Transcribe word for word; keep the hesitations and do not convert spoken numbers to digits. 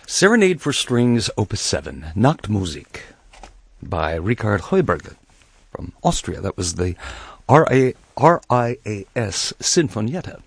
Serenade for Strings, Opus seven, Nachtmusik, by Richard Heuberger from Austria. That was the R I A S Sinfonietta.